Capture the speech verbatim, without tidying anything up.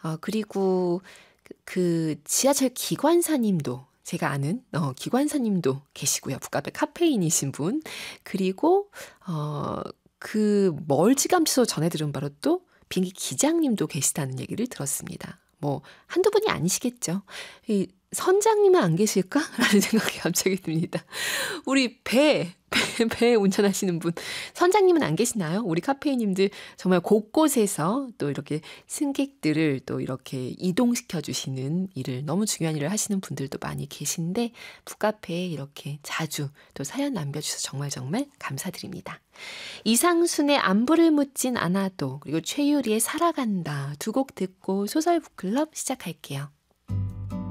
어, 그리고 그, 그 지하철 기관사님도 제가 아는 어, 기관사님도 계시고요. 북카페 카페인이신 분. 그리고 어, 그 멀찌감치서 전해 들은 바로 또 비행기 기장님도 계시다는 얘기를 들었습니다. 뭐 한두 분이 아니시겠죠. 이 선장님은 안 계실까라는 생각이 갑자기 듭니다. 우리 배, 배, 배 운전하시는 분, 선장님은 안 계시나요? 우리 카페이님들 정말 곳곳에서 또 이렇게 승객들을 또 이렇게 이동시켜 주시는 일을, 너무 중요한 일을 하시는 분들도 많이 계신데 북카페에 이렇게 자주 또 사연 남겨주셔서 정말 정말 감사드립니다. 이상순의 안부를 묻진 않아도, 그리고 최유리의 살아간다 두 곡 듣고 소설 북클럽 시작할게요.